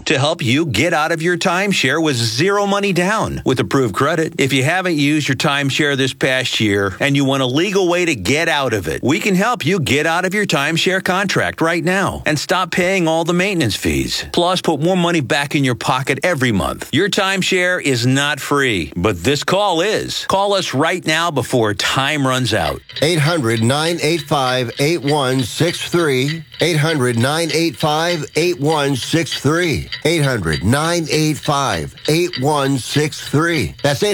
to help you get out of your timeshare with zero money down with approved credit. If you haven't used your timeshare this past year and you want a legal way to get out of it, we can help you get out of your timeshare contract right now and stop paying all the maintenance fees. Plus, put more money back in your pocket every month. Your timeshare is not free, but this call is. Call us right now before time runs out. 800-985-8163. 800-985-8163. 800-985-8163. That's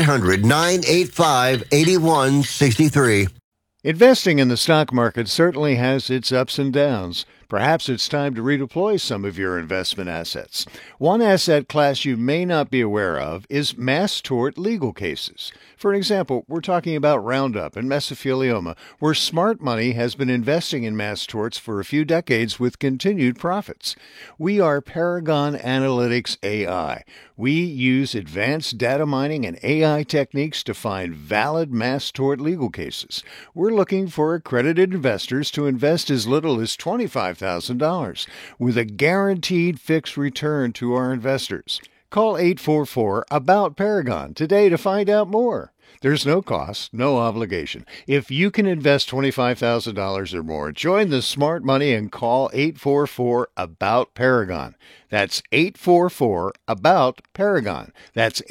800-985-8163. Investing in the stock market certainly has its ups and downs. Perhaps it's time to redeploy some of your investment assets. One asset class you may not be aware of is mass tort legal cases. For example, we're talking about Roundup and mesothelioma, where smart money has been investing in mass torts for a few decades with continued profits. We are Paragon Analytics AI. We use advanced data mining and AI techniques to find valid mass tort legal cases. We're looking for accredited investors to invest as little as $25,000 with a guaranteed fixed return to our investors. Call 844-ABOUT-PARAGON today to find out more. There's no cost, no obligation. If you can invest $25,000 or more, join the smart money and call 844-ABOUT-PARAGON. That's 844-ABOUT-PARAGON. That's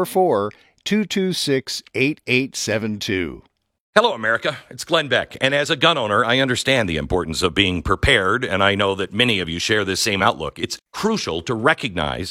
844-226-8872. Hello, America. It's Glenn Beck. And as a gun owner, I understand the importance of being prepared, and I know that many of you share this same outlook. It's crucial to recognize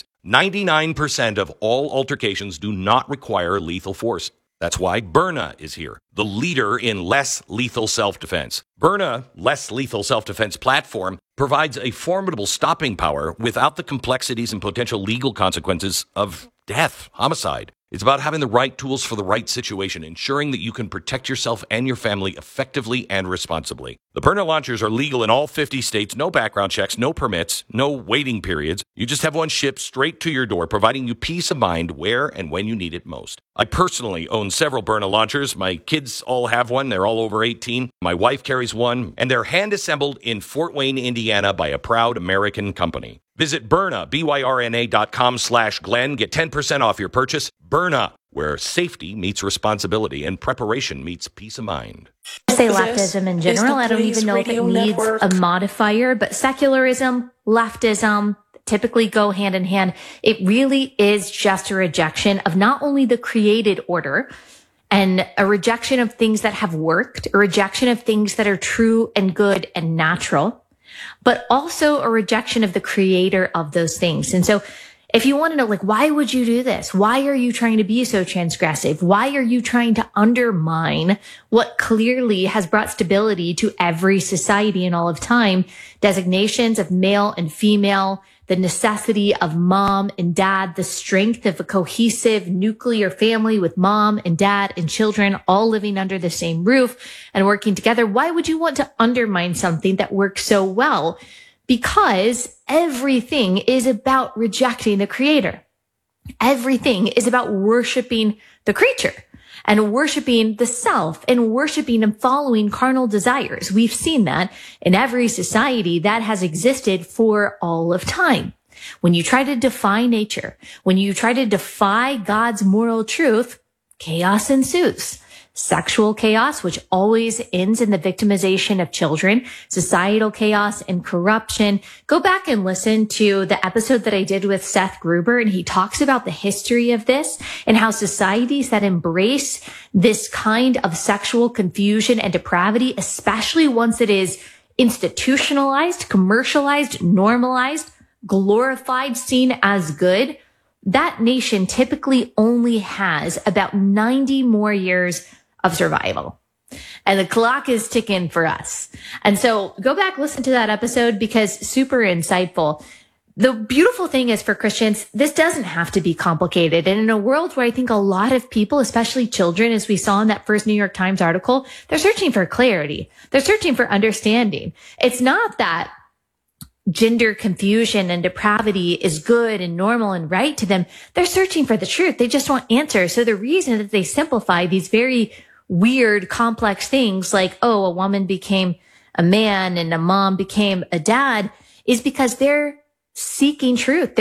99% of all altercations do not require lethal force. That's why Byrna is here, the leader in less lethal self-defense. Byrna, less lethal self-defense platform, provides a formidable stopping power without the complexities and potential legal consequences of death, homicide. It's about having the right tools for the right situation, ensuring that you can protect yourself and your family effectively and responsibly. The Byrna launchers are legal in all 50 states, no background checks, no permits, no waiting periods. You just have one shipped straight to your door, providing you peace of mind where and when you need it most. I personally own several Byrna launchers. My kids all have one. They're all over 18. My wife carries one, and they're hand-assembled in Fort Wayne, Indiana by a proud American company. Visit Byrna, BYRNA.com/Glenn. Get 10% off your purchase. Byrna, where safety meets responsibility and preparation meets peace of mind. I say leftism in general. I don't even know if it needs a modifier, but secularism, leftism, typically go hand in hand. It really is just a rejection of not only the created order and a rejection of things that have worked, a rejection of things that are true and good and natural, but also a rejection of the creator of those things. And so if you want to know, like, why would you do this? Why are you trying to be so transgressive? Why are you trying to undermine what clearly has brought stability to every society in all of time? Designations of male and female, the necessity of mom and dad, the strength of a cohesive nuclear family with mom and dad and children all living under the same roof and working together. Why would you want to undermine something that works so well? Because everything is about rejecting the creator. Everything is about worshiping the creature and worshiping the self and worshiping and following carnal desires. We've seen that in every society that has existed for all of time. When you try to defy nature, when you try to defy God's moral truth, chaos ensues. Sexual chaos, which always ends in the victimization of children, societal chaos and corruption. Go back and listen to the episode that I did with Seth Gruber, and he talks about the history of this and how societies that embrace this kind of sexual confusion and depravity, especially once it is institutionalized, commercialized, normalized, glorified, seen as good, that nation typically only has about 90 more years of survival. And the clock is ticking for us. And so go back, listen to that episode because super insightful. The beautiful thing is for Christians, this doesn't have to be complicated. And in a world where I think a lot of people, especially children, as we saw in that first New York Times article, they're searching for clarity. They're searching for understanding. It's not that gender confusion and depravity is good and normal and right to them. They're searching for the truth. They just want answers. So the reason that they simplify these very weird, complex things like, oh, a woman became a man and a mom became a dad is because they're seeking truth. They're seeking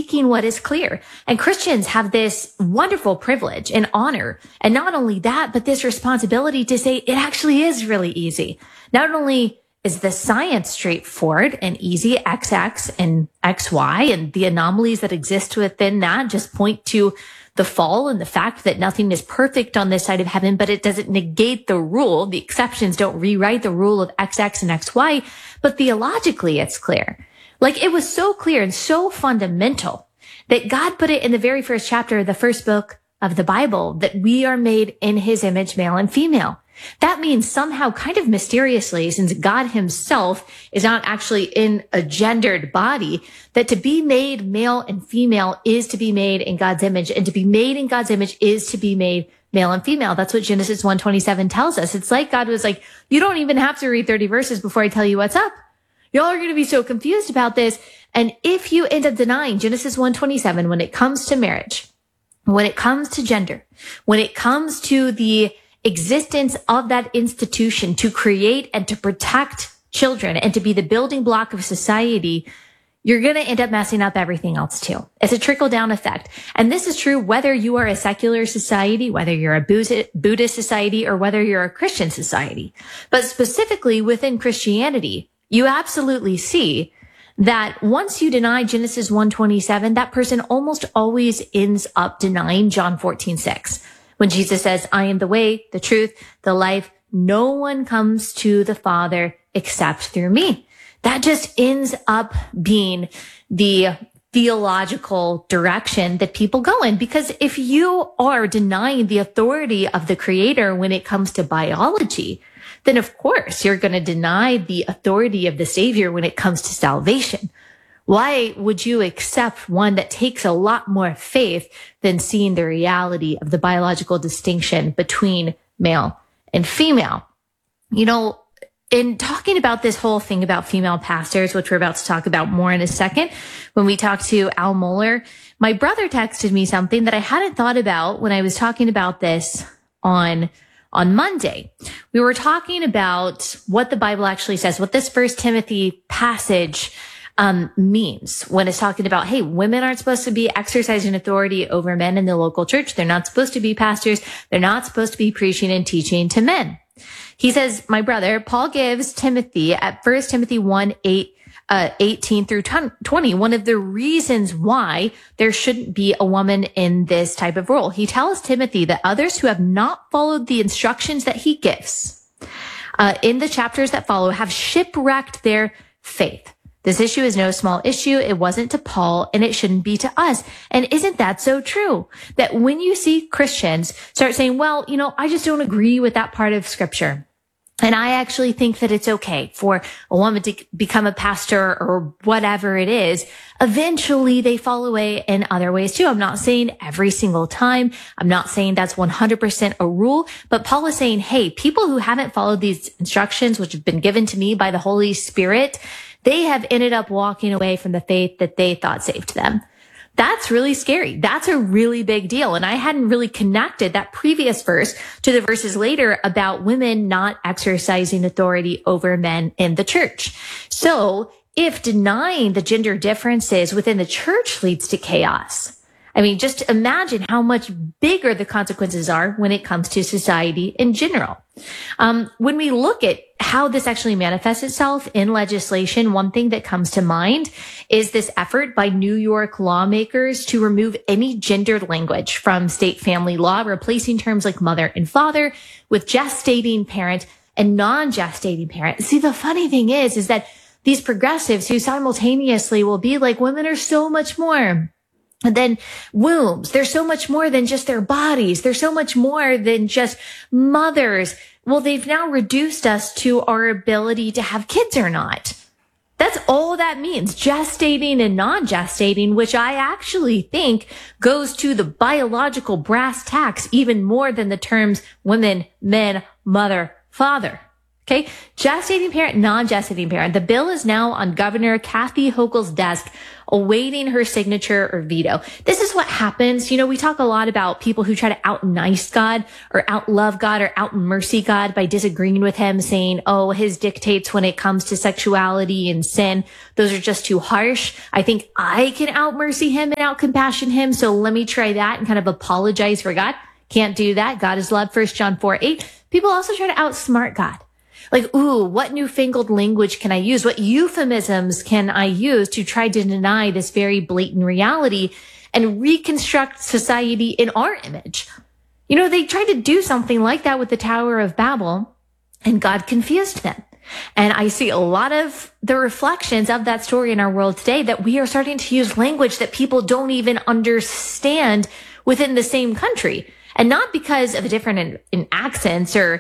seeking what is clear. And Christians have this wonderful privilege and honor. And not only that, but this responsibility to say it actually is really easy. Not only is the science straightforward and easy, XX and XY, and the anomalies that exist within that just point to the fall and the fact that nothing is perfect on this side of heaven, but it doesn't negate the rule. The exceptions don't rewrite the rule of XX and XY, but theologically it's clear. Like, it was so clear and so fundamental that God put it in the very first chapter of the first book of the Bible that we are made in his image, male and female. That means somehow, kind of mysteriously, since God himself is not actually in a gendered body, that to be made male and female is to be made in God's image, and to be made in God's image is to be made male and female. That's what Genesis 1:27 tells us. It's like God was like, you don't even have to read 30 verses before I tell you what's up. Y'all are going to be so confused about this. And if you end up denying Genesis 1:27 when it comes to marriage, when it comes to gender, when it comes to the existence of that institution to create and to protect children and to be the building block of society, you're going to end up messing up everything else too. It's a trickle-down effect. And this is true whether you are a secular society, whether you're a Buddhist society, or whether you're a Christian society. But specifically within Christianity, you absolutely see that once you deny Genesis 1:27, that person almost always ends up denying John 14:6. When Jesus says, I am the way, the truth, the life, no one comes to the Father except through me. That just ends up being the theological direction that people go in. Because if you are denying the authority of the Creator when it comes to biology, then of course you're going to deny the authority of the Savior when it comes to salvation. Why would you accept one that takes a lot more faith than seeing the reality of the biological distinction between male and female? You know, in talking about this whole thing about female pastors, which we're about to talk about more in a second, when we talked to Al Mohler, my brother texted me something that I hadn't thought about when I was talking about this on Monday. We were talking about what the Bible actually says, what this 1 Timothy passage means when it's talking about, hey, women aren't supposed to be exercising authority over men in the local church. They're not supposed to be pastors. They're not supposed to be preaching and teaching to men. He says, my brother, Paul gives Timothy at 1 Timothy 1:18 through 20, one of the reasons why there shouldn't be a woman in this type of role. He tells Timothy that others who have not followed the instructions that he gives in the chapters that follow have shipwrecked their faith. This issue is no small issue. It wasn't to Paul, and it shouldn't be to us. And isn't that so true? That when you see Christians start saying, well, you know, I just don't agree with that part of scripture, and I actually think that it's okay for a woman to become a pastor or whatever it is, eventually they fall away in other ways too. I'm not saying every single time. I'm not saying that's 100% a rule, but Paul is saying, hey, people who haven't followed these instructions, which have been given to me by the Holy Spirit, they have ended up walking away from the faith that they thought saved them. That's really scary. That's a really big deal. And I hadn't really connected that previous verse to the verses later about women not exercising authority over men in the church. So if denying the gender differences within the church leads to chaos, I mean, just imagine how much bigger the consequences are when it comes to society in general. When we look at how this actually manifests itself in legislation, one thing that comes to mind is this effort by New York lawmakers to remove any gendered language from state family law, replacing terms like mother and father with gestating parent and non-gestating parent. See, the funny thing is that these progressives who simultaneously will be like, women are so much more than wombs. They're so much more than just their bodies. They're so much more than just mothers. Well, they've now reduced us to our ability to have kids or not. That's all that means, gestating and non-gestating, which I actually think goes to the biological brass tacks even more than the terms women, men, mother, father. Okay. Gestating parent, non-gestating parent. The bill is now on Governor Kathy Hochul's desk, awaiting her signature or veto. This is what happens. You know, we talk a lot about people who try to out nice God or out love God or out mercy God by disagreeing with him, saying, oh, his dictates when it comes to sexuality and sin, those are just too harsh. I think I can out mercy him and out compassion him. So let me try that and kind of apologize for God. Can't do that. God is love. 1 John 4:8. People also try to outsmart God. Like, ooh, what newfangled language can I use? What euphemisms can I use to try to deny this very blatant reality and reconstruct society in our image? You know, they tried to do something like that with the Tower of Babel, and God confused them. And I see a lot of the reflections of that story in our world today, that we are starting to use language that people don't even understand within the same country. And not because of a different in accents or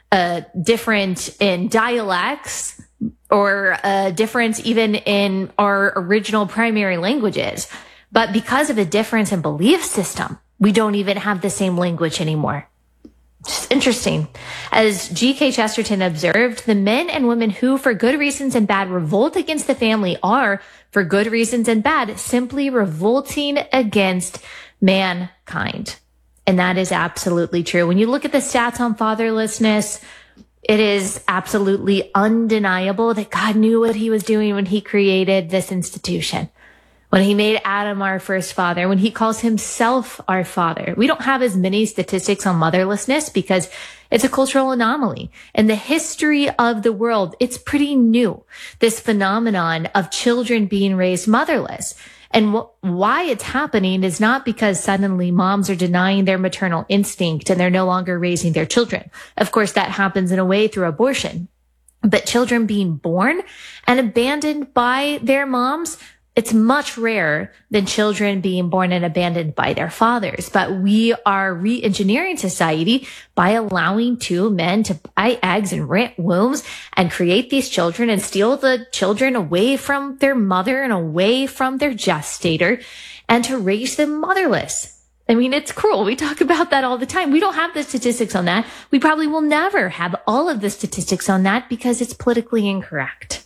different in dialects or a difference even in our original primary languages, but because of a difference in belief system, we don't even have the same language anymore. Just interesting. As G.K. Chesterton observed, the men and women who, for good reasons and bad, revolt against the family are, for good reasons and bad, simply revolting against mankind. And that is absolutely true. When you look at the stats on fatherlessness, it is absolutely undeniable that God knew what he was doing when he created this institution. When he made Adam our first father, when he calls himself our father. We don't have as many statistics on motherlessness because it's a cultural anomaly. In the history of the world, it's pretty new, this phenomenon of children being raised motherless. And why it's happening is not because suddenly moms are denying their maternal instinct and they're no longer raising their children. Of course, that happens in a way through abortion. But children being born and abandoned by their moms, it's much rarer than children being born and abandoned by their fathers. But we are re-engineering society by allowing two men to buy eggs and rent wombs and create these children and steal the children away from their mother and away from their gestator and to raise them motherless. I mean, it's cruel. We talk about that all the time. We don't have the statistics on that. We probably will never have all of the statistics on that because it's politically incorrect.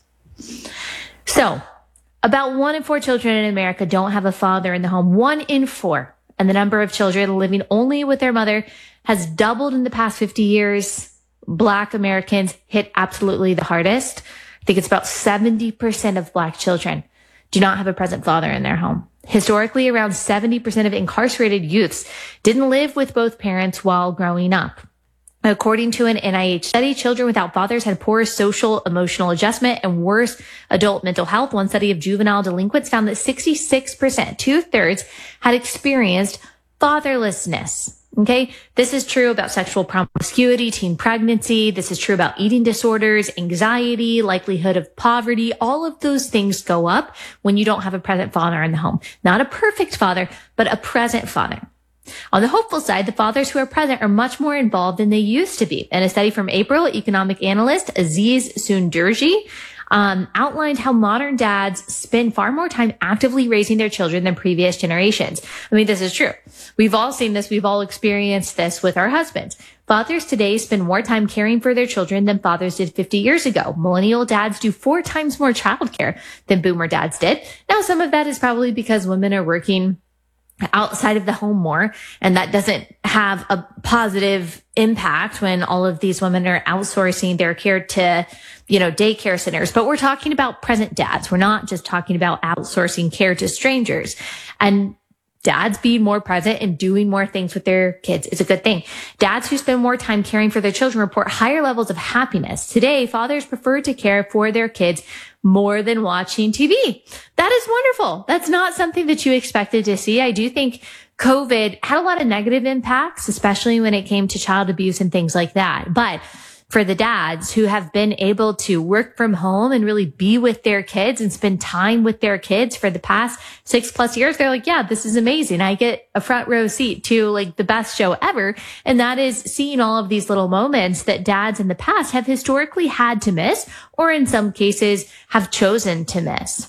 So, about 1 in 4 children in America don't have a father in the home. 1 in 4. And the number of children living only with their mother has doubled in the past 50 years. Black Americans hit absolutely the hardest. I think it's about 70% of Black children do not have a present father in their home. Historically, around 70% of incarcerated youths didn't live with both parents while growing up. According to an NIH study, children without fathers had poor social emotional adjustment and worse adult mental health. One study of juvenile delinquents found that 66%, 2/3, had experienced fatherlessness. Okay. This is true about sexual promiscuity, teen pregnancy. This is true about eating disorders, anxiety, likelihood of poverty. All of those things go up when you don't have a present father in the home. Not a perfect father, but a present father. On the hopeful side, the fathers who are present are much more involved than they used to be. In a study from April, economic analyst Aziz Sunderji outlined how modern dads spend far more time actively raising their children than previous generations. I mean, this is true. We've all seen this. We've all experienced this with our husbands. Fathers today spend more time caring for their children than fathers did 50 years ago. Millennial dads do 4 times more childcare than boomer dads did. Now, some of that is probably because women are working outside of the home more, and that doesn't have a positive impact when all of these women are outsourcing their care to, daycare centers. But we're talking about present dads. We're not just talking about outsourcing care to strangers. And dads being more present and doing more things with their kids is a good thing. Dads who spend more time caring for their children report higher levels of happiness. Today, fathers prefer to care for their kids more than watching TV. That is wonderful. That's not something that you expected to see. I do think COVID had a lot of negative impacts, especially when it came to child abuse and things like that. But for the dads who have been able to work from home and really be with their kids and spend time with their kids for the past 6+ years, they're like, yeah, this is amazing. I get a front row seat to like the best show ever. And that is seeing all of these little moments that dads in the past have historically had to miss, or in some cases have chosen to miss.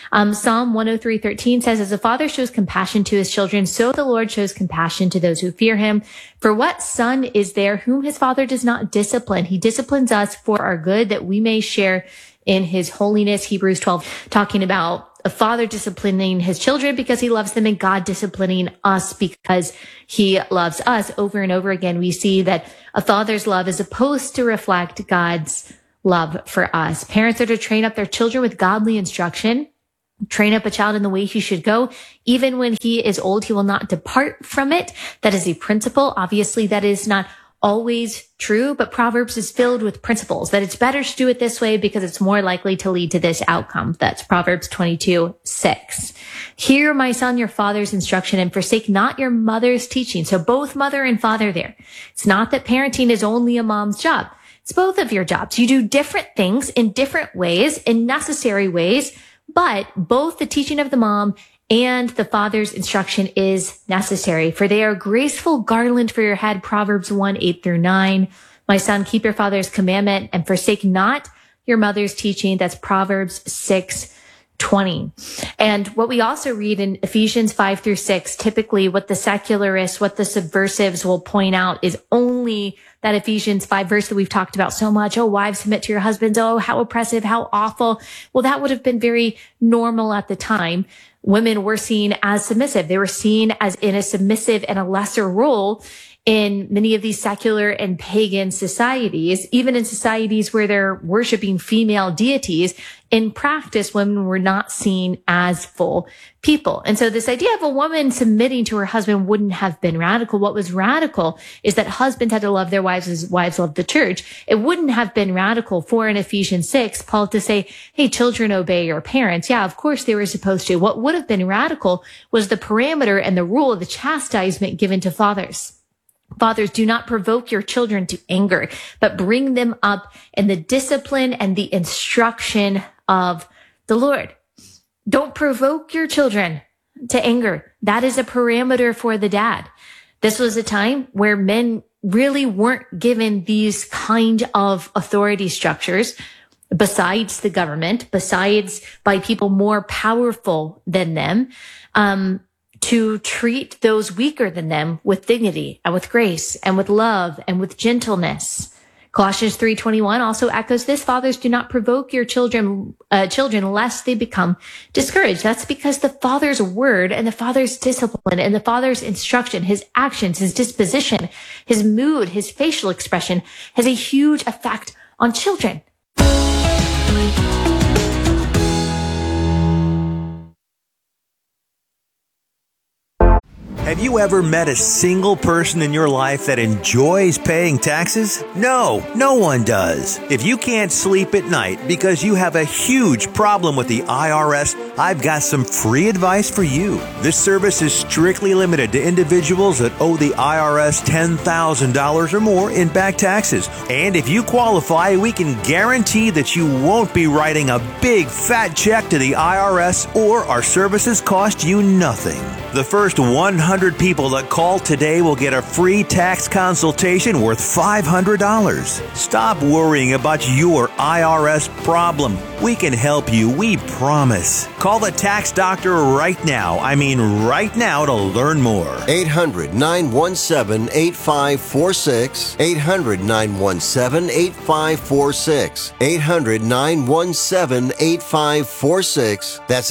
Psalm 103:13 says, as a father shows compassion to his children, so the Lord shows compassion to those who fear him. For what son is there whom his father does not discipline? He disciplines us for our good, that we may share in his holiness. Hebrews 12, talking about a father disciplining his children because he loves them, and God disciplining us because he loves us. Over and over again, we see that a father's love is supposed to reflect God's love for us. Parents are to train up their children with godly instruction. Train up a child in the way he should go. Even when he is old, he will not depart from it. That is a principle. Obviously, that is not always true, but Proverbs is filled with principles that it's better to do it this way because it's more likely to lead to this outcome. That's Proverbs 22:6. Hear, my son, your father's instruction, and forsake not your mother's teaching. So both mother and father there. It's not that parenting is only a mom's job. It's both of your jobs. You do different things in different ways, in necessary ways, but both the teaching of the mom and the father's instruction is necessary. For they are a graceful garland for your head, Proverbs 1:8-9. My son, keep your father's commandment and forsake not your mother's teaching. That's Proverbs 6:20. And what we also read in Ephesians 5-6, typically what the secularists, what the subversives will point out is only that Ephesians 5 verse that we've talked about so much. Oh, wives, submit to your husbands. Oh, how oppressive, how awful. Well, that would have been very normal at the time. Women were seen as submissive. They were seen as in a submissive and a lesser role in many of these secular and pagan societies, even in societies where they're worshiping female deities. In practice, women were not seen as full people. And so this idea of a woman submitting to her husband wouldn't have been radical. What was radical is that husbands had to love their wives as wives loved the church. It wouldn't have been radical for in Ephesians 6, Paul to say, hey, children, obey your parents. Yeah, of course they were supposed to. What would have been radical was the parameter and the rule of the chastisement given to fathers. Fathers, do not provoke your children to anger, but bring them up in the discipline and the instruction of the Lord. Don't provoke your children to anger. That is a parameter for the dad. This was a time where men really weren't given these kind of authority structures besides the government, besides by people more powerful than them, to treat those weaker than them with dignity and with grace and with love and with gentleness. Colossians 3:21 also echoes this. Fathers, do not provoke your children lest they become discouraged. That's because the father's word and the father's discipline and the father's instruction, his actions, his disposition, his mood, his facial expression has a huge effect on children. Have you ever met a single person in your life that enjoys paying taxes? No, no one does. If you can't sleep at night because you have a huge problem with the IRS, I've got some free advice for you. This service is strictly limited to individuals that owe the IRS $10,000 or more in back taxes. And if you qualify, we can guarantee that you won't be writing a big fat check to the IRS, or our services cost you nothing. The first 100 people that call today will get a free tax consultation worth $500. Stop worrying about your IRS problem. We can help you, we promise. Call the tax doctor right now. I mean right now to learn more. 800-917-8546. 800-917-8546. 800-917-8546. That's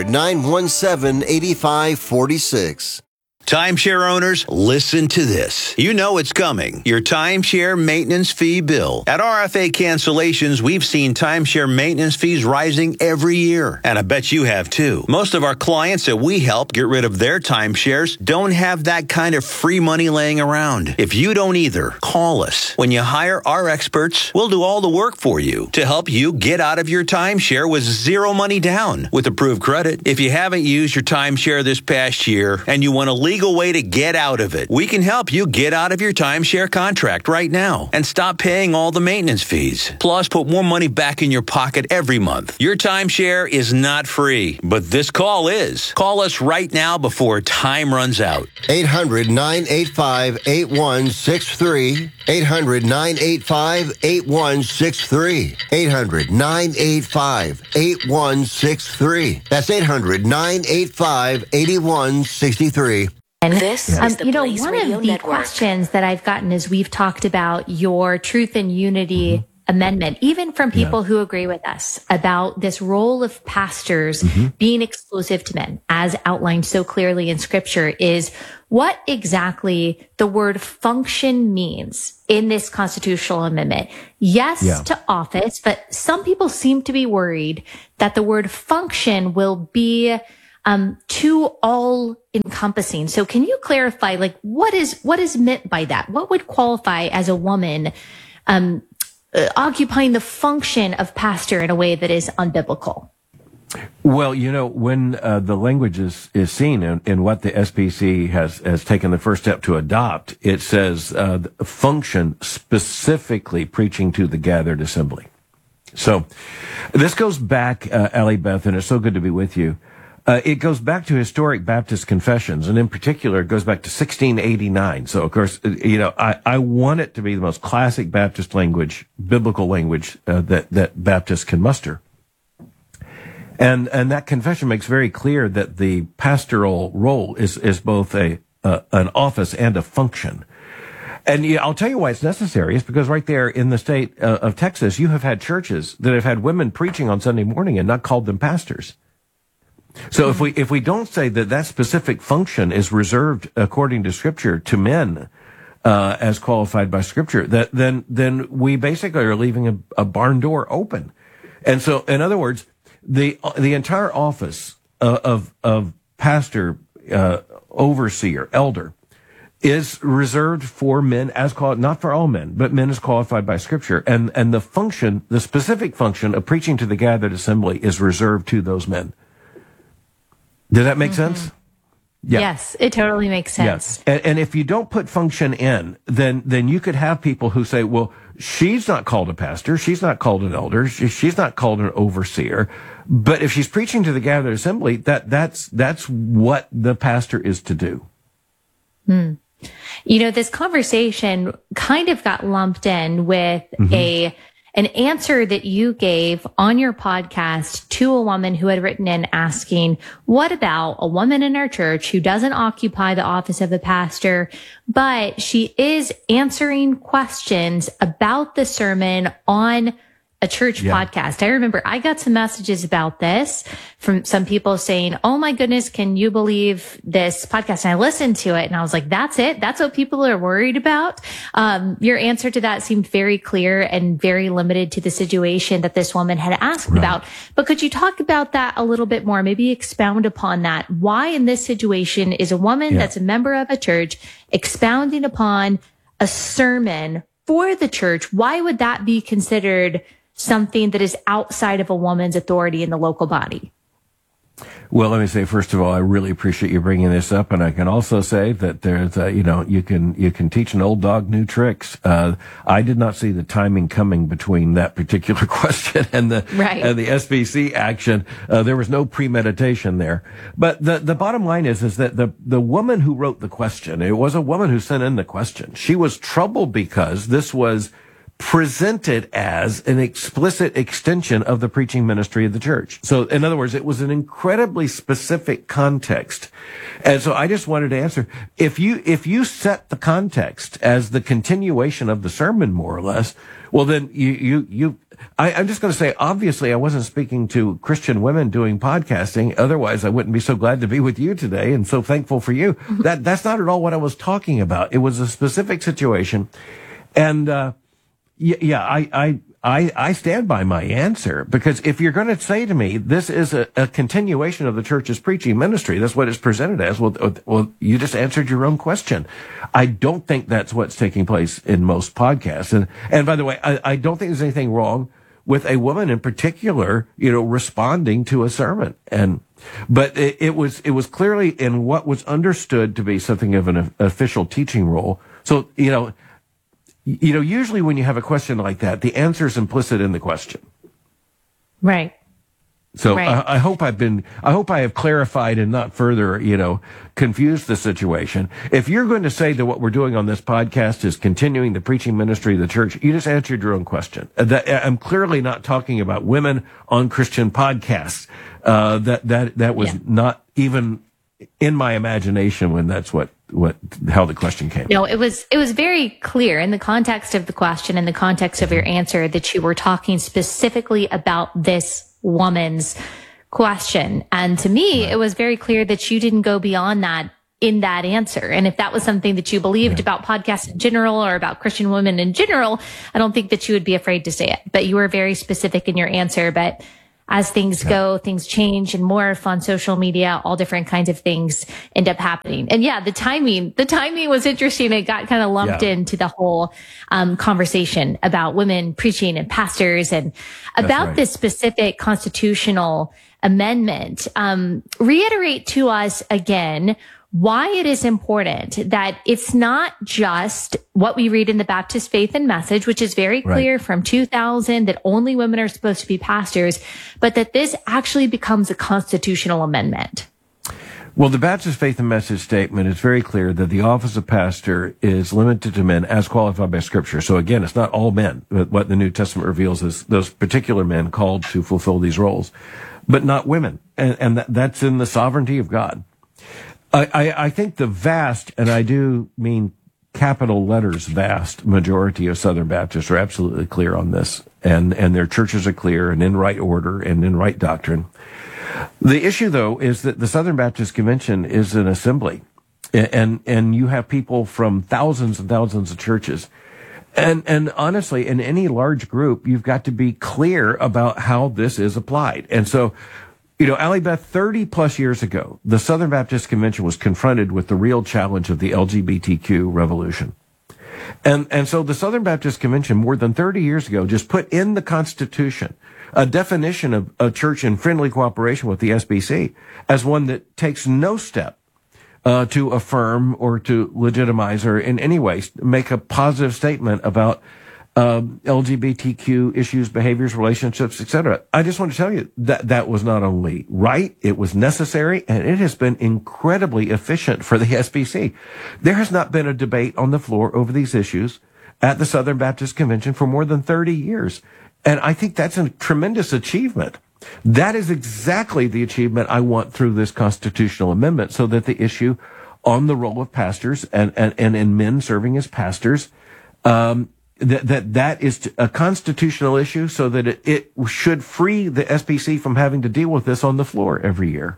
800-917-8546. Timeshare owners, listen to this. You know it's coming. Your timeshare maintenance fee bill. At RFA Cancellations, we've seen timeshare maintenance fees rising every year. And I bet you have too. Most of our clients that we help get rid of their timeshares don't have that kind of free money laying around. If you don't either, call us. When you hire our experts, we'll do all the work for you to help you get out of your timeshare with zero money down with approved credit. If you haven't used your timeshare this past year and you want to legal legal way to get out of it. We can help you get out of your timeshare contract right now and stop paying all the maintenance fees. Plus, put more money back in your pocket every month. Your timeshare is not free, but this call is. Call us right now before time runs out. 800-985-8163. 800-985-8163. 800-985-8163. That's 800-985-8163. This is the Blaze one Radio of the Network. Questions that I've gotten is we've talked about your Truth and Unity amendment, even from people who agree with us about this role of pastors being exclusive to men, as outlined so clearly in Scripture, is what exactly the word function means in this constitutional amendment. Yes to office, but some people seem to be worried that the word function will be too all encompassing. So can you clarify, like, what is meant by that? What would qualify as a woman, occupying the function of pastor in a way that is unbiblical? Well, when the language is seen in what the SPC has taken the first step to adopt, it says function specifically preaching to the gathered assembly. So this goes back, Allie Beth, and it's so good to be with you. It goes back to historic Baptist confessions, and in particular, it goes back to 1689. So, of course, I want it to be the most classic Baptist language, biblical language, that Baptists can muster. And that confession makes very clear that the pastoral role is both an office and a function. And I'll tell you why it's necessary. It's because right there in the state of Texas, you have had churches that have had women preaching on Sunday morning and not called them pastors. So if we don't say that specific function is reserved according to Scripture to men, as qualified by Scripture, then we basically are leaving a barn door open. And so, in other words, the entire office of pastor, overseer, elder, is reserved for men as called, not for all men, but men as qualified by Scripture. And the function, the specific function of preaching to the gathered assembly is reserved to those men. Does that make sense? Yeah. Yes, it totally makes sense. Yeah. And if you don't put function in, then you could have people who say, well, she's not called a pastor, she's not called an elder, she's not called an overseer. But if she's preaching to the gathered assembly, that's what the pastor is to do. This conversation kind of got lumped in with an answer that you gave on your podcast to a woman who had written in asking, what about a woman in our church who doesn't occupy the office of a pastor, but she is answering questions about the sermon on a church podcast? I remember I got some messages about this from some people saying, oh my goodness, can you believe this podcast? And I listened to it and I was like, that's it. That's what people are worried about. Your answer to that seemed very clear and very limited to the situation that this woman had asked about. But could you talk about that a little bit more? Maybe expound upon that. Why in this situation is a woman that's a member of a church expounding upon a sermon for the church? Why would that be considered something that is outside of a woman's authority in the local body? Well, let me say, first of all, I really appreciate you bringing this up. And I can also say that there's, you can teach an old dog new tricks. I did not see the timing coming between that particular question and the SBC action. There was no premeditation there. But the bottom line is that the woman who wrote the question, it was a woman who sent in the question. She was troubled because this was presented as an explicit extension of the preaching ministry of the church. So, in other words, it was an incredibly specific context. And so I just wanted to answer, if you set the context as the continuation of the sermon, more or less, well, then I'm just going to say, obviously, I wasn't speaking to Christian women doing podcasting. Otherwise, I wouldn't be so glad to be with you today and so thankful for you. That's not at all what I was talking about. It was a specific situation. And, I stand by my answer, because if you're going to say to me, this is a continuation of the church's preaching ministry, that's what it's presented as, well, you just answered your own question. I don't think that's what's taking place in most podcasts. And by the way, I don't think there's anything wrong with a woman in particular, responding to a sermon. And But it was clearly in what was understood to be something of an official teaching role. So, usually when you have a question like that, the answer is implicit in the question. Right. So right. I hope I have clarified and not further, confused the situation. If you're going to say that what we're doing on this podcast is continuing the preaching ministry of the church, you just answered your own question. I'm clearly not talking about women on Christian podcasts. That was not even in my imagination when that's how the question came. No, it was very clear in the context of the question, in the context of your answer, that you were talking specifically about this woman's question. And to me, it was very clear that you didn't go beyond that in that answer. And if that was something that you believed about podcasts in general or about Christian women in general, I don't think that you would be afraid to say it. But you were very specific in your answer. But as things go, things change and morph on social media, all different kinds of things end up happening. And the timing was interesting. It got kind of lumped into the whole conversation about women preaching and pastors and about this specific constitutional amendment. Reiterate to us again why it is important that it's not just what we read in the Baptist Faith and Message, which is very clear from 2000 that only women are supposed to be pastors, but that this actually becomes a constitutional amendment. Well, the Baptist Faith and Message statement is very clear that the office of pastor is limited to men as qualified by Scripture. So again, it's not all men. What the New Testament reveals is those particular men called to fulfill these roles, but not women. And that's in the sovereignty of God. I think the vast, and I do mean capital letters vast, majority of Southern Baptists are absolutely clear on this, and their churches are clear and in right order and in right doctrine. The issue, though, is that the Southern Baptist Convention is an assembly, and you have people from thousands and thousands of churches. And honestly, in any large group, you've got to be clear about how this is applied. And so, Allie Beth, 30 plus years ago, the Southern Baptist Convention was confronted with the real challenge of the LGBTQ revolution. And so the Southern Baptist Convention, more than 30 years ago, just put in the Constitution a definition of a church in friendly cooperation with the SBC as one that takes no step to affirm or to legitimize or in any way make a positive statement about LGBTQ issues, behaviors, relationships, etc. I just want to tell you that was not only right, it was necessary, and it has been incredibly efficient for the SBC. There has not been a debate on the floor over these issues at the Southern Baptist Convention for more than 30 years. And I think that's a tremendous achievement. That is exactly the achievement I want through this constitutional amendment, so that the issue on the role of pastors and in men serving as pastors, that is a constitutional issue, so that it should free the SBC from having to deal with this on the floor every year.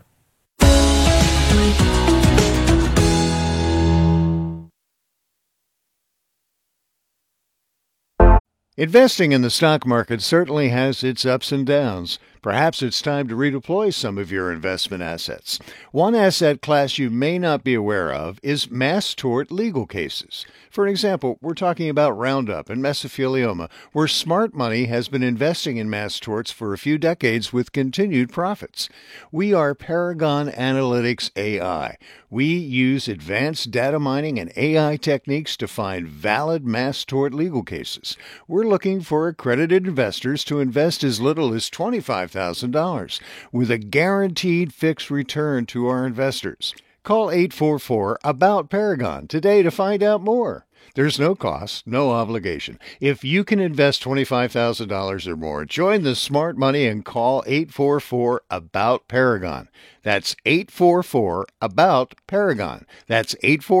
Investing in the stock market certainly has its ups and downs. Perhaps it's time to redeploy some of your investment assets. One asset class you may not be aware of is mass tort legal cases. For example, we're talking about Roundup and mesothelioma, where smart money has been investing in mass torts for a few decades with continued profits. We are Paragon Analytics AI. We use advanced data mining and AI techniques to find valid mass tort legal cases. We're looking for accredited investors to invest as little as $25,000 with a guaranteed fixed return to our investors. Call 844-ABOUT-PARAGON today to find out more. There's no cost, no obligation. If you can invest $25,000 or more, join the smart money and call 844-ABOUT-PARAGON. That's 844-ABOUT-PARAGON. That's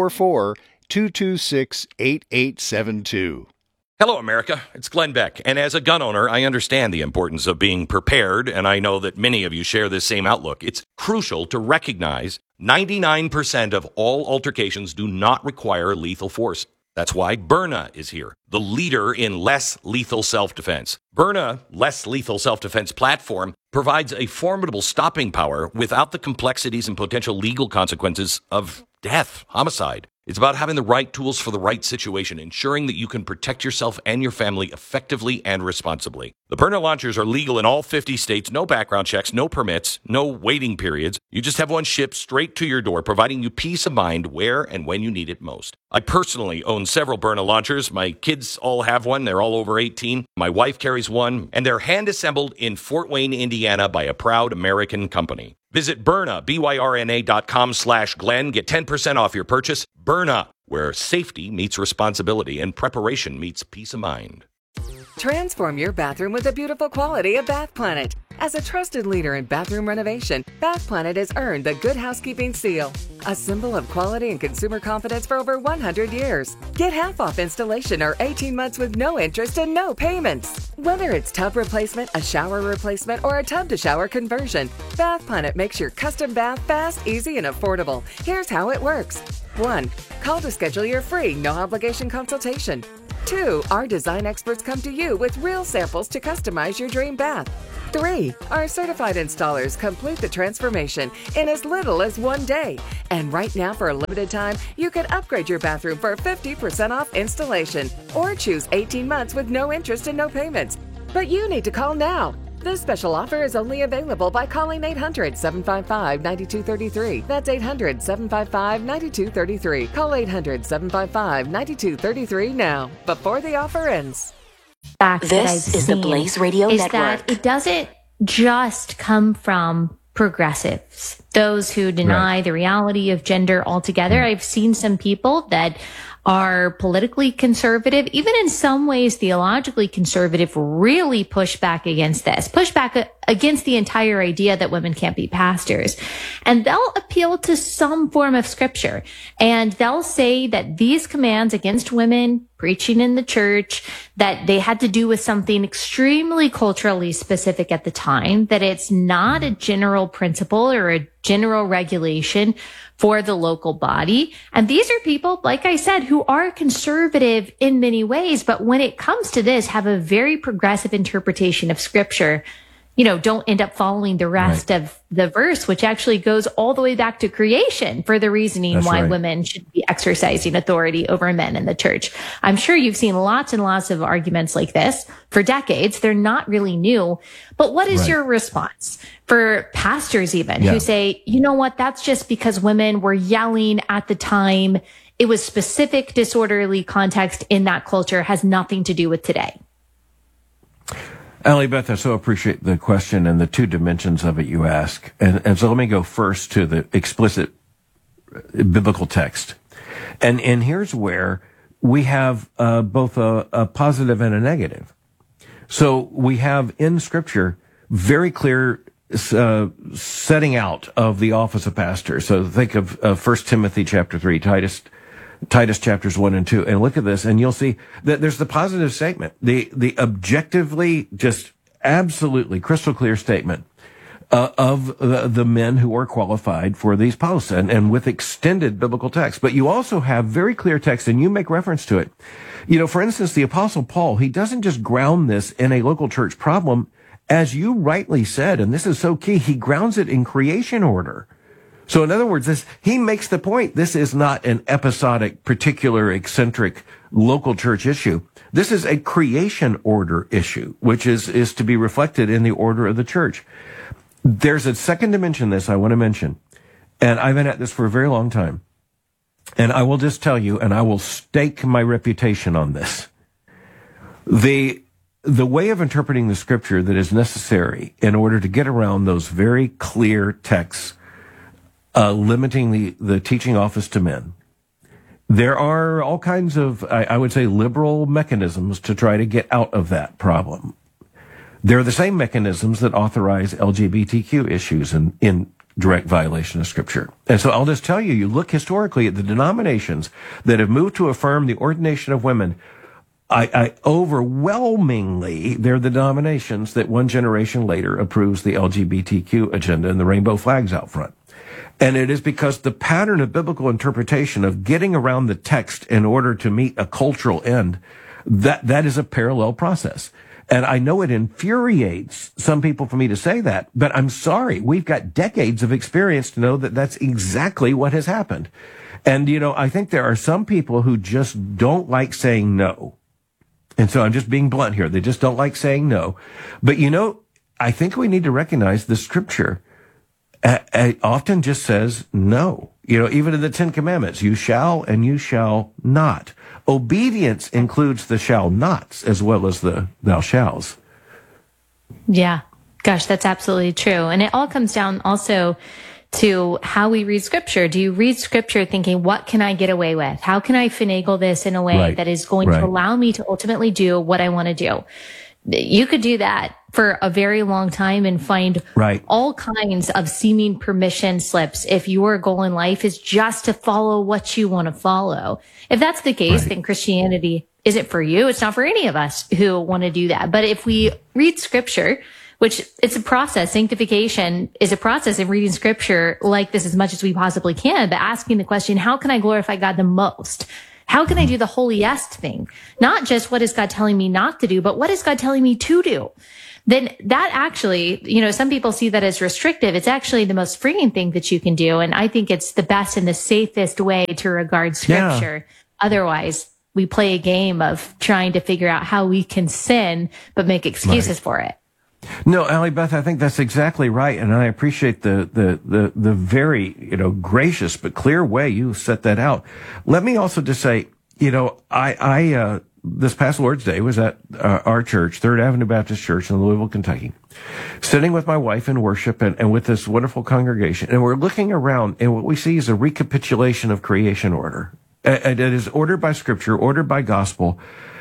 844-226-8872. Hello, America. It's Glenn Beck. And as a gun owner, I understand the importance of being prepared, and I know that many of you share this same outlook. It's crucial to recognize 99% of all altercations do not require lethal force. That's why Byrna is here, the leader in less lethal self-defense. Byrna Less Lethal Self-Defense platform provides a formidable stopping power without the complexities and potential legal consequences of death, homicide. It's about having the right tools for the right situation, ensuring that you can protect yourself and your family effectively and responsibly. The Byrna launchers are legal in all 50 states, no background checks, no permits, no waiting periods. You just have one shipped straight to your door, providing you peace of mind where and when you need it most. I personally own several Byrna launchers. My kids all have one. They're all over 18. My wife carries one, and they're hand-assembled in Fort Wayne, Indiana by a proud American company. Visit Byrna, BYRNA.com/Glenn. Get 10% off your purchase. Byrna, where safety meets responsibility and preparation meets peace of mind. Transform your bathroom with the beautiful quality of Bath Planet. As a trusted leader in bathroom renovation, Bath Planet has earned the Good Housekeeping seal, a symbol of quality and consumer confidence for over 100 years. Get half off installation or 18 months with no interest and no payments. Whether it's tub replacement, a shower replacement, or a tub-to-shower conversion, Bath Planet makes your custom bath fast, easy, and affordable. Here's how it works. 1. Call to schedule your free, no-obligation consultation. 2. Our design experts come to you with real samples to customize your dream bath. 3. Our certified installers complete the transformation in as little as 1 day. And right now, for a limited time, you can upgrade your bathroom for 50% off installation or choose 18 months with no interest and no payments. But you need to call now. This special offer is only available by calling 800-755-9233. That's 800-755-9233. Call 800-755-9233 now, before the offer ends. This is the Blaze Radio Network. That it doesn't just come from progressives, those who deny the reality of gender altogether. I've seen some people that are politically conservative, even in some ways theologically conservative, really push back against this, push back against the entire idea that women can't be pastors. And they'll appeal to some form of scripture. And they'll say that these commands against women preaching in the church, that they had to do with something extremely culturally specific at the time, that it's not a general principle or a general regulation for the local body. And these are people, like I said, who are conservative in many ways, but when it comes to this, have a very progressive interpretation of scripture. You know, don't end up following the rest of the verse, which actually goes all the way back to creation for the reasoning why women should be exercising authority over men in the church. I'm sure you've seen lots and lots of arguments like this for decades. They're not really new. But what is your response for pastors even who say, you know what, that's just because women were yelling at the time. It was specific disorderly context in that culture, has nothing to do with today. Allie Beth, I so appreciate the question and the two dimensions of it you ask. And so let me go first to the explicit biblical text. And here's where we have both a positive and a negative. So we have in Scripture very clear setting out of the office of pastor. So think of 1 Timothy chapter 3, Titus chapters 1 and 2, and look at this, and you'll see that there's the positive statement, the objectively, just absolutely crystal clear statement of the men who are qualified for these posts, and with extended biblical text. But you also have very clear text, and you make reference to it. You know, for instance, the Apostle Paul, he doesn't just ground this in a local church problem, as you rightly said, and this is so key, he grounds it in creation order. So in other words, he makes the point, this is not an episodic, particular, eccentric local church issue. This is a creation order issue, which is to be reflected in the order of the church. There's a second dimension this I want to mention, and I've been at this for a very long time. And I will just tell you, and I will stake my reputation on this. The way of interpreting the scripture that is necessary in order to get around those very clear texts limiting the teaching office to men. There are all kinds of, I would say, liberal mechanisms to try to get out of that problem. They're the same mechanisms that authorize LGBTQ issues in direct violation of Scripture. And so I'll just tell you, you look historically at the denominations that have moved to affirm the ordination of women, I overwhelmingly, they're the denominations that one generation later approves the LGBTQ agenda and the rainbow flags out front. And it is because the pattern of biblical interpretation of getting around the text in order to meet a cultural end, that is a parallel process. And I know it infuriates some people for me to say that, but I'm sorry. We've got decades of experience to know that that's exactly what has happened. And, I think there are some people who just don't like saying no. And so I'm just being blunt here. They just don't like saying no. But, I think we need to recognize the scripture often just says no. Even in the Ten Commandments, you shall and you shall not. Obedience includes the shall nots as well as the thou shalls. Yeah. Gosh, that's absolutely true. And it all comes down also to how we read scripture. Do you read scripture thinking, what can I get away with? How can I finagle this in a way that is going to allow me to ultimately do what I want to do? You could do that for a very long time and find all kinds of seeming permission slips if your goal in life is just to follow what you want to follow. If that's the case, then Christianity isn't for you. It's not for any of us who want to do that. But if we read scripture, which it's a process, sanctification is a process of reading scripture like this as much as we possibly can, but asking the question, how can I glorify God the most? How can I do the holiest thing? Not just what is God telling me not to do, but what is God telling me to do? Then that actually, some people see that as restrictive. It's actually the most freeing thing that you can do. And I think it's the best and the safest way to regard scripture. Yeah. Otherwise, we play a game of trying to figure out how we can sin, but make excuses for it. No, Allie Beth, I think that's exactly right, and I appreciate the very gracious but clear way you set that out. Let me also just say, I this past Lord's Day was at our church, Third Avenue Baptist Church in Louisville, Kentucky, sitting with my wife in worship and with this wonderful congregation, and we're looking around, and what we see is a recapitulation of creation order. It is ordered by Scripture, ordered by gospel.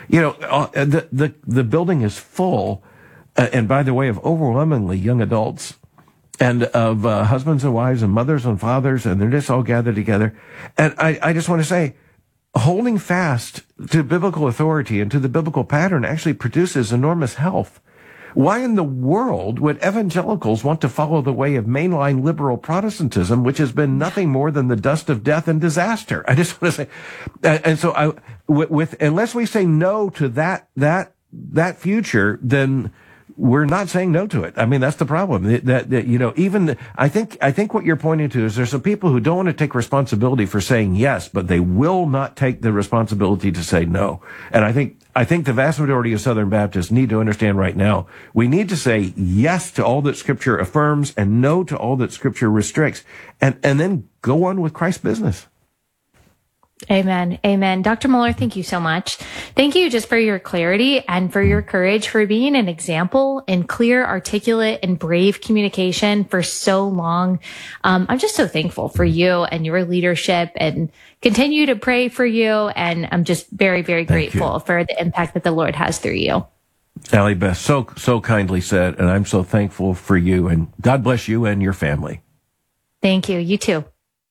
The building is full. And by the way, of overwhelmingly young adults and of husbands and wives and mothers and fathers, and they're just all gathered together. And I just want to say, holding fast to biblical authority and to the biblical pattern actually produces enormous health. Why in the world would evangelicals want to follow the way of mainline liberal Protestantism, which has been nothing more than the dust of death and disaster? I just want to say, and so unless we say no to that future, then we're not saying no to it. I mean, that's the problem. I think what you're pointing to is there's some people who don't want to take responsibility for saying yes, but they will not take the responsibility to say no. And I think the vast majority of Southern Baptists need to understand right now, we need to say yes to all that Scripture affirms and no to all that Scripture restricts, and then go on with Christ's business. Amen. Amen. Dr. Mohler, thank you so much. Thank you just for your clarity and for your courage, for being an example in clear, articulate, and brave communication for so long. I'm just so thankful for you and your leadership, and continue to pray for you. And I'm just very, very grateful for the impact that the Lord has through you. Allie Beth, so kindly said, and I'm so thankful for you, and God bless you and your family. Thank you. You too.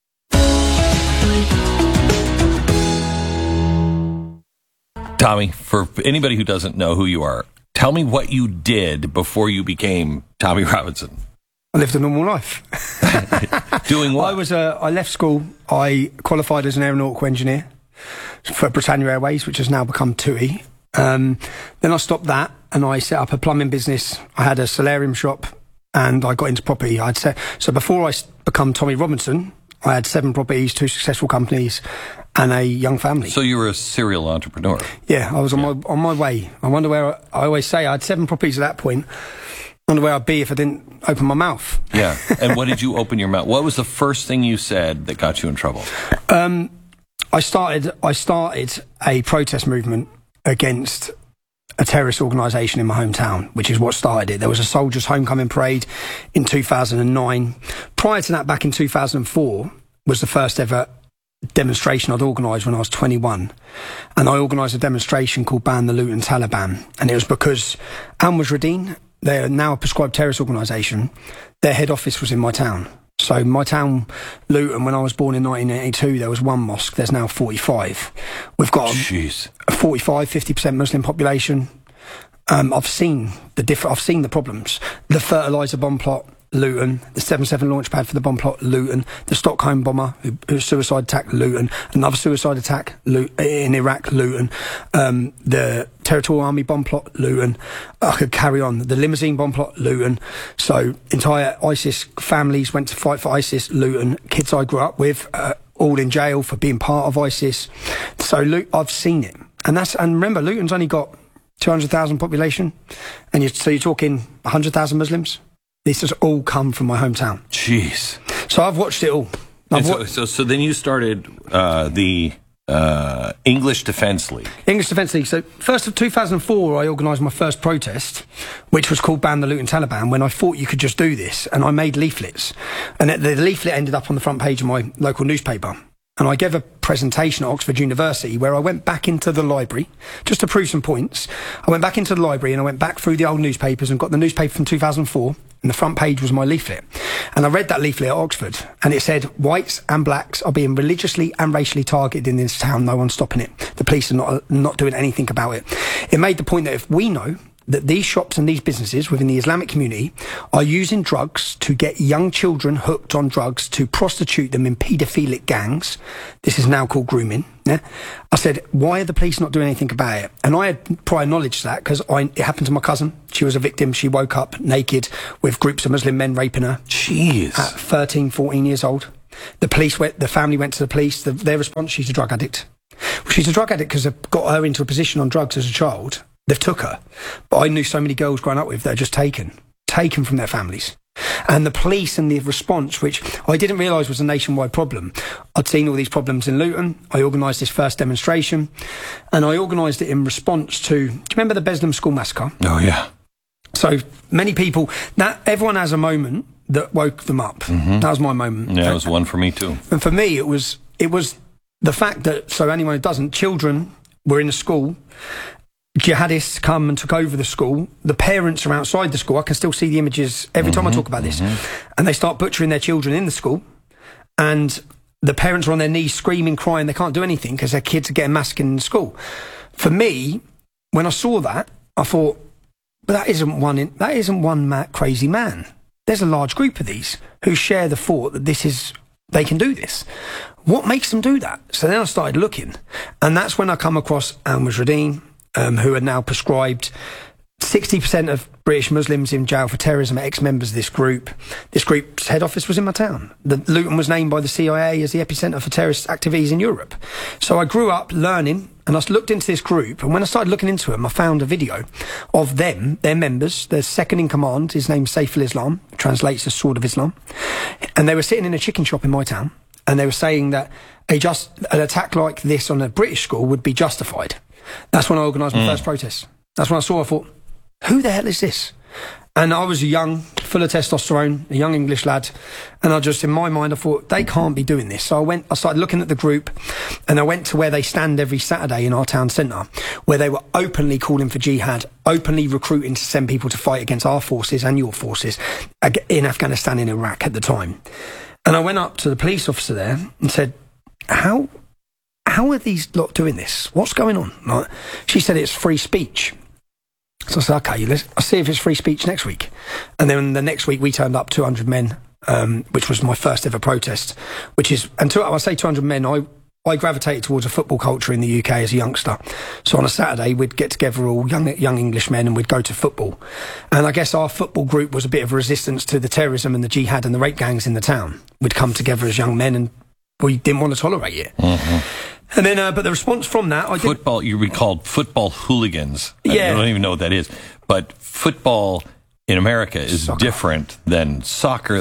Tommy, for anybody who doesn't know who you are, tell me what you did before you became Tommy Robinson. I lived a normal life. Doing what? I left school. I qualified as an aeronautical engineer for Britannia Airways, which has now become TUI. Then I stopped that and I set up a plumbing business. I had a solarium shop and I got into property. So before I become Tommy Robinson, I had 7 properties, 2 successful companies, and a young family. So you were a serial entrepreneur. Yeah, I was on my way. I wonder where I always say I had 7 properties at that point. I wonder where I'd be if I didn't open my mouth. Yeah. And what did you open your mouth? What was the first thing you said that got you in trouble? I started a protest movement against a terrorist organisation in my hometown, which is what started it. There was a soldiers' homecoming parade in 2009. Prior to that, back in 2004, was the first ever demonstration I'd organised when I was 21. And I organised a demonstration called Ban the Luton Taliban. And it was because Al Mujahideen, they're now a prescribed terrorist organisation, their head office was in my town. So my town, Luton, when I was born in 1982, there was 1 mosque. There's now 45. We've got a 45, 50% Muslim population. I've seen the problems. The fertiliser bomb plot, Luton. The 7/7 launch pad for the bomb plot, Luton. The Stockholm bomber, who suicide attack, Luton. Another suicide attack in Iraq, Luton. The Territorial Army bomb plot, Luton. I could carry on. The limousine bomb plot, Luton. So entire ISIS families went to fight for ISIS, Luton. Kids I grew up with, all in jail for being part of ISIS. So I've seen it. And remember, Luton's only got 200,000 population, and so you're talking 100,000 Muslims. This has all come from my hometown. Jeez. So I've watched it all. So then you started the English Defence League. English Defence League. So first of 2004, I organised my first protest, which was called Ban the Luton Taliban, when I thought you could just do this, and I made leaflets. And the leaflet ended up on the front page of my local newspaper. And I gave a presentation at Oxford University where I went back into the library, just to prove some points. I went back into the library and I went back through the old newspapers and got the newspaper from 2004, and the front page was my leaflet. And I read that leaflet at Oxford, and it said, whites and blacks are being religiously and racially targeted in this town. No one's stopping it. The police are not doing anything about it. It made the point that if we know that these shops and these businesses within the Islamic community are using drugs to get young children hooked on drugs to prostitute them in paedophilic gangs, this is now called grooming, yeah? I said, why are the police not doing anything about it? And I had prior knowledge to that because it happened to my cousin. She was a victim. She woke up naked with groups of Muslim men raping her. Jeez. At 13, 14 years old. The family went to the police. Their response, she's a drug addict. Well, she's a drug addict because they've got her into a position on drugs as a child. They've took her. But I knew so many girls growing up with that are just taken from their families. And the police and the response, which I didn't realise was a nationwide problem. I'd seen all these problems in Luton. I organised this first demonstration, and I organised it in response to, do you remember the Beslem School Massacre? Oh, yeah. So many people, everyone has a moment that woke them up. Mm-hmm. That was my moment. Yeah, it was one for me too. And for me, it was the fact that, so anyone who doesn't, children were in the school, jihadists come and took over the school. The parents are outside the school. I can still see the images every time I talk about this. And they start butchering their children in the school. And the parents are on their knees screaming, crying. They can't do anything because their kids are getting massacred in school. For me, when I saw that, I thought, but that isn't one crazy man. There's a large group of these who share the thought that they can do this. What makes them do that? So then I started looking. And that's when I come across Al-Mujahideen, who are now prescribed. 60% of British Muslims in jail for terrorism are ex-members of this group. This group's head office was in my town. Luton was named by the CIA as the epicenter for terrorist activities in Europe. So I grew up learning, and I looked into this group, and when I started looking into them, I found a video of them, their members. Their second in command, his name's Saif al-Islam, translates as Sword of Islam. And they were sitting in a chicken shop in my town, and they were saying that an attack like this on a British school would be justified. That's when I organised my first protest. That's when I thought, who the hell is this? And I was young, full of testosterone, a young English lad, and in my mind, I thought, they can't be doing this. So I started looking at the group, and I went to where they stand every Saturday in our town centre, where they were openly calling for jihad, openly recruiting to send people to fight against our forces and your forces in Afghanistan and Iraq at the time. And I went up to the police officer there and said, how are these lot doing this? What's going on? Like, she said it's free speech. So I said, okay, I'll see if it's free speech next week. And then the next week we turned up 200 men, which was my first ever protest, until I say 200 men, I gravitated towards a football culture in the UK as a youngster. So on a Saturday, we'd get together all young English men and we'd go to football. And I guess our football group was a bit of a resistance to the terrorism and the jihad and the rape gangs in the town. We'd come together as young men and we didn't want to tolerate it. And then, but the response from that... you recalled football hooligans. Yeah. I don't even know what that is. But football in America is different than soccer.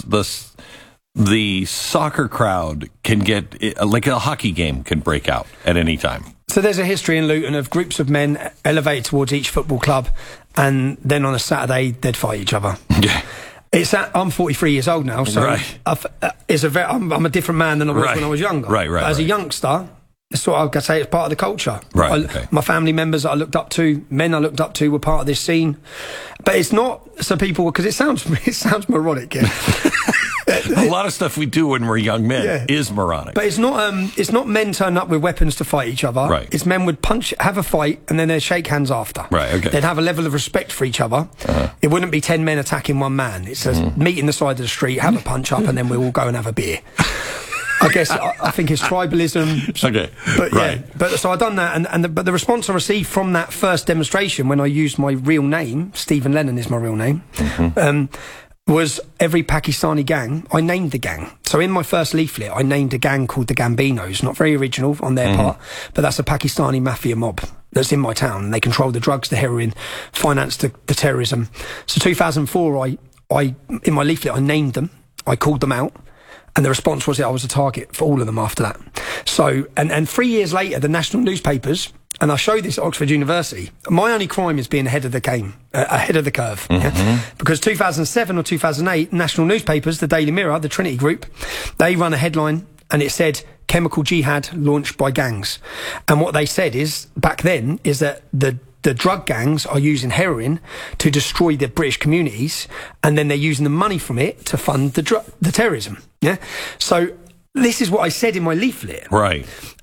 The soccer crowd can get, like a hockey game can break out at any time. So there's a history in Luton of groups of men elevated towards each football club, and then on a Saturday, they'd fight each other. Yeah. I'm 43 years old now, so I'm a different man than I was when I was younger. Right. As a youngster, that's what I could say, it's part of the culture. Right. My family members that I looked up to, men I looked up to, were part of this scene. But it's not so people, because it sounds moronic, yeah. A lot of stuff we do when we're young men is moronic. But it's not men turning up with weapons to fight each other. Right. It's men would have a fight, and then they'd shake hands after. Right, okay. They'd have a level of respect for each other. It wouldn't be 10 men attacking one man. It says, meet in the side of the street, have a punch up, and then we'll all go and have a beer. I guess I think it's tribalism. Okay, but but so I've done that, but the response I received from that first demonstration, when I used my real name, Stephen Lennon is my real name, was every Pakistani gang. I named the gang. So in my first leaflet, I named a gang called the Gambinos. Not very original on their part, but that's a Pakistani mafia mob that's in my town, and they control the drugs, the heroin, finance the terrorism. So 2004, I in my leaflet I named them, I called them out. And the response was that I was a target for all of them after that. So, and 3 years later, the national newspapers, and I showed this at Oxford University, my only crime is being ahead of the game, ahead of the curve. Yeah? Because 2007 or 2008, national newspapers, the Daily Mirror, the Trinity Group, they run a headline and it said, chemical jihad launched by gangs. And what they said is, back then, is that the drug gangs are using heroin to destroy the British communities, and then they're using the money from it to fund the terrorism. Yeah. So this is what I said in my leaflet. Right.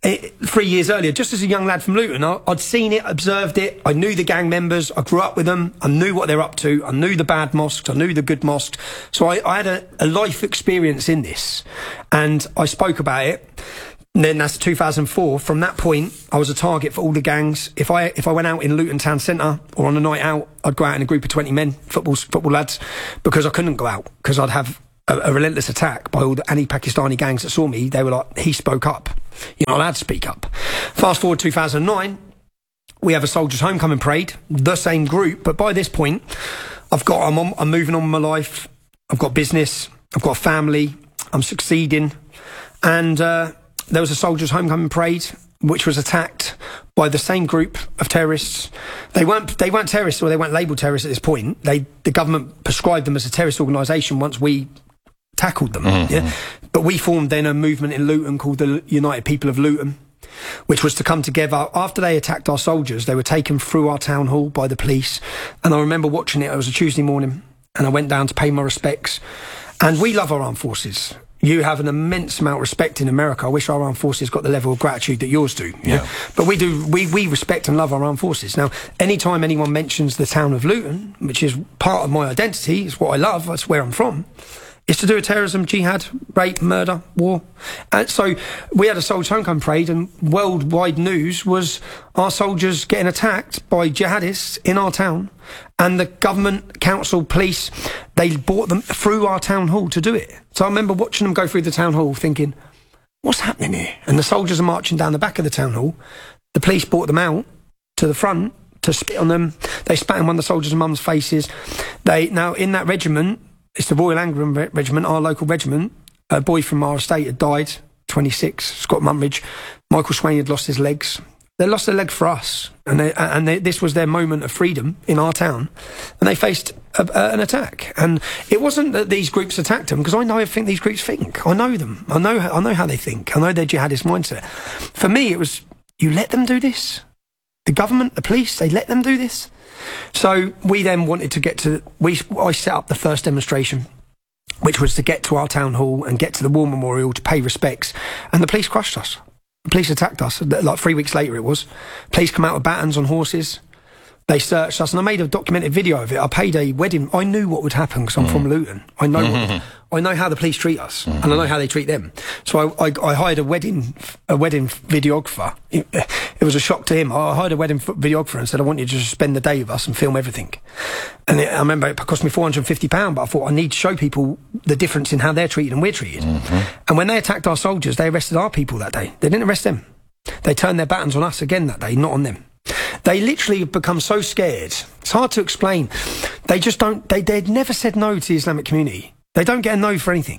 3 years earlier, just as a young lad from Luton, I'd seen it, observed it. I knew the gang members. I grew up with them. I knew what they're up to. I knew the bad mosques. I knew the good mosques. So I had a life experience in this, and I spoke about it. And then that's 2004. From that point, I was a target for all the gangs. If I went out in Luton Town Centre or on a night out, I'd go out in a group of 20 men, football lads, because I couldn't go out, because I'd have a relentless attack by all the anti-Pakistani gangs that saw me. They were like, he spoke up. You're not allowed to speak up. Fast forward 2009, we have a Soldiers' Homecoming Parade, the same group, but by this point, I'm moving on with my life. I've got business. I've got a family. I'm succeeding. And there was a Soldiers' Homecoming Parade which was attacked by the same group of terrorists. They weren't terrorists, or they weren't labelled terrorists at this point. The government prescribed them as a terrorist organisation once we tackled them. Yeah? But we formed then a movement in Luton called the United People of Luton, which was to come together. After they attacked our soldiers, they were taken through our town hall by the police. And I remember watching it. It was a Tuesday morning, and I went down to pay my respects. And we love our armed forces. You have an immense amount of respect in America. I wish our armed forces got the level of gratitude that yours do. Yeah. But we do. We respect and love our armed forces. Now, anytime anyone mentions the town of Luton, which is part of my identity, it's what I love, that's where I'm from, it's to do with terrorism, jihad, rape, murder, war. And so we had a Soldiers' Homecoming Parade, and worldwide news was our soldiers getting attacked by jihadists in our town, and the government, council, police, they brought them through our town hall to do it. So I remember watching them go through the town hall thinking, what's happening here? And the soldiers are marching down the back of the town hall. The police brought them out to the front to spit on them. They spat in one of the soldiers' mum's faces. Now, in that regiment, it's the Royal Anglian Regiment, our local regiment. A boy from our estate had died, 26, Scott Mumridge. Michael Swain had lost his legs. They lost their leg for us, and this was their moment of freedom in our town, and they faced an attack. And it wasn't that these groups attacked them, because I know everything these groups think. I know them. I know how they think. I know their jihadist mindset. For me, it was, you let them do this? The government, the police, they let them do this? So we then wanted to get to... I set up the first demonstration, which was to get to our town hall and get to the War Memorial to pay respects. And the police crushed us. The police attacked us. Like 3 weeks later it was. Police come out with batons on horses. They searched us, and I made a documented video of it. I paid a wedding. I knew what would happen because I'm from Luton. I know how the police treat us, and I know how they treat them. So I hired a wedding videographer. It was a shock to him. I hired a wedding videographer and said, I want you to just spend the day with us and film everything. And I remember it cost me £450, but I thought I need to show people the difference in how they're treated and we're treated. And when they attacked our soldiers, they arrested our people that day. They didn't arrest them. They turned their batons on us again that day, not on them. They literally have become so scared. It's hard to explain. They just don't... They'd never said no to the Islamic community. They don't get a no for anything.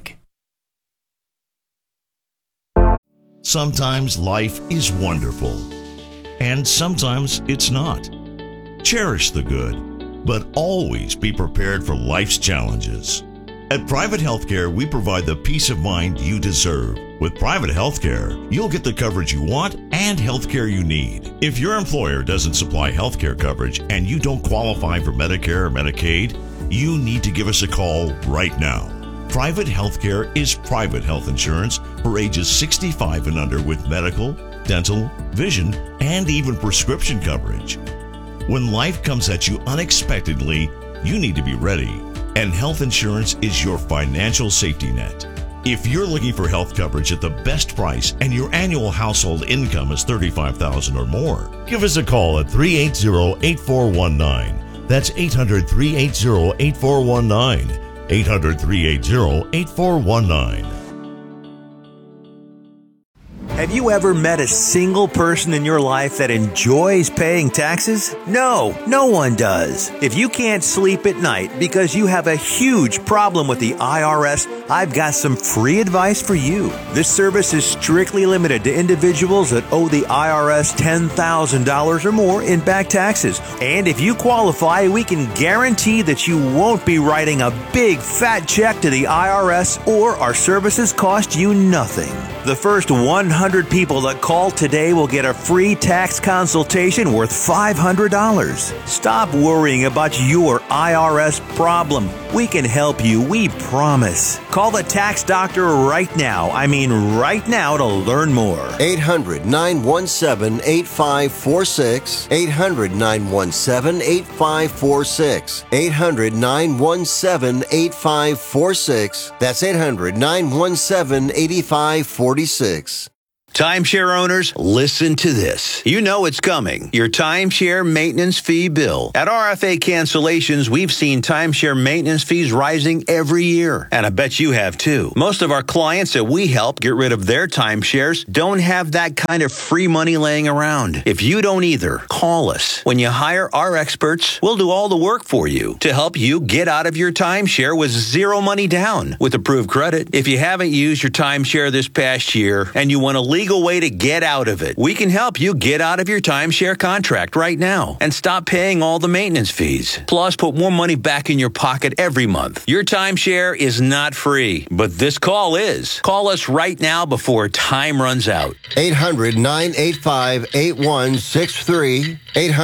Sometimes life is wonderful, and sometimes it's not. Cherish the good, but always be prepared for life's challenges. At Private Healthcare, we provide the peace of mind you deserve. With Private Healthcare, you'll get the coverage you want and healthcare you need. If your employer doesn't supply healthcare coverage and you don't qualify for Medicare or Medicaid, you need to give us a call right now. Private Healthcare is private health insurance for ages 65 and under with medical, dental, vision, and even prescription coverage. When life comes at you unexpectedly, you need to be ready, and health insurance is your financial safety net. If you're looking for health coverage at the best price and your annual household income is $35,000 or more, give us a call at 380-8419. That's 800-380-8419. 800-380-8419. Have you ever met a single person in your life that enjoys paying taxes? No, no one does. If you can't sleep at night because you have a huge problem with the IRS, I've got some free advice for you. This service is strictly limited to individuals that owe the IRS $10,000 or more in back taxes. And if you qualify, we can guarantee that you won't be writing a big fat check to the IRS, or our services cost you nothing. The first 100 people that call today will get a free tax consultation worth $500. Stop worrying about your IRS problem. We can help you, we promise. Call the tax doctor right now. I mean right now, to learn more. 800-917-8546. 800-917-8546. 800-917-8546. That's 800-917-8546. Timeshare owners, listen to this. You know it's coming. Your timeshare maintenance fee bill. At RFA Cancellations, we've seen timeshare maintenance fees rising every year. And I bet you have too. Most of our clients that we help get rid of their timeshares don't have that kind of free money laying around. If you don't either, call us. When you hire our experts, we'll do all the work for you to help you get out of your timeshare with zero money down with approved credit. If you haven't used your timeshare this past year and you want to legal way to get out of it, we can help you get out of your timeshare contract right now and stop paying all the maintenance fees. Plus, put more money back in your pocket every month. Your timeshare is not free, but this call is. Call us right now before time runs out. 800-985-8163. 800